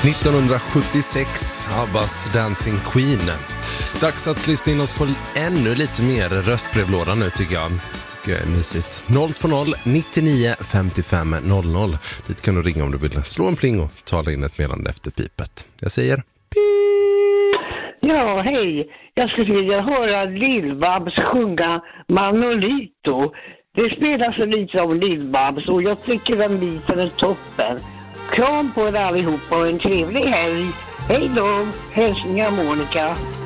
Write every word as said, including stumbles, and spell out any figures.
nittonhundrasjuttiosex, Abbas Dancing Queen. Dags att lyssna in oss på ännu lite mer röstbrevlåda nu tycker jag. Tycker jag är mysigt. noll två noll nittionio femtiofem noll noll. Dit kan du ringa om du vill slå en pling och tala in ett meddelande efter pipet. Jag säger pip! Ja, hej. Jag skulle vilja höra Lill-Babs sjunga Manolito. Det spelar så lite om Lill-Babs och jag tycker den biten är toppen. Kram på er allihopa och en trevlig helg. Hej då, hälsningar Monica.